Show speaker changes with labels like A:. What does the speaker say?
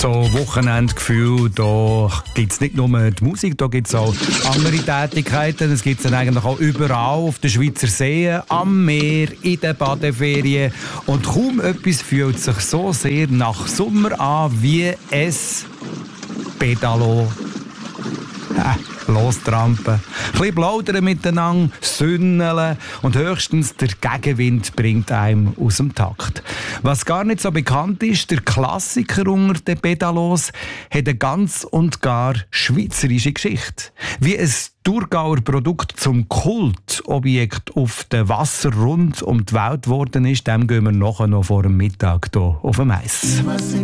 A: So Wochenendgefühl, da gibt es nicht nur die Musik, da gibt es auch andere Tätigkeiten. Es gibt es dann eigentlich auch überall auf den Schweizer Seen, am Meer, in den Badeferien. Und kaum etwas fühlt sich so sehr nach Sommer an wie es Pedalo. Lostrampen, ein bisschen plaudern miteinander, sünneln und höchstens der Gegenwind bringt einem aus dem Takt. Was gar nicht so bekannt ist, der Klassiker unter den Pedalos hat eine ganz und gar schweizerische Geschichte. Wie ein Thurgauer Produkt zum Kultobjekt auf dem Wasser rund um die Welt geworden ist, dem gehen wir nachher noch vor dem Mittag hier auf dem Eis.